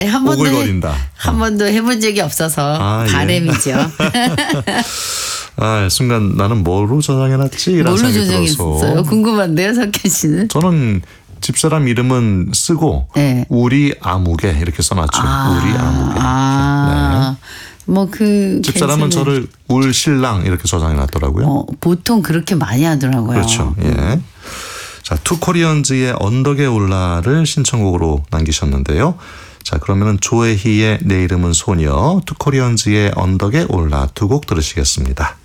한 번도 오글거린다. 한 번도 해본 적이 없어서 바람이죠. 순간 나는 뭐로 저장해놨지? 이런 뭘로 생각이 저장했어요? 들어서. 궁금한데요, 석현 씨는? 저는 집사람 이름은 쓰고 네. 우리 아무개 이렇게 써놨죠. 우리 아무개. 네. 뭐 집사람은 저를 울 신랑 이렇게 저장해놨더라고요. 보통 그렇게 많이 하더라고요. 그렇죠. 예. 자, 투코리언즈의 언덕에 올라를 신청곡으로 남기셨는데요. 자, 그러면은 조혜희의 내 이름은 소녀, 투코리언즈의 언덕에 올라 두 곡 들으시겠습니다.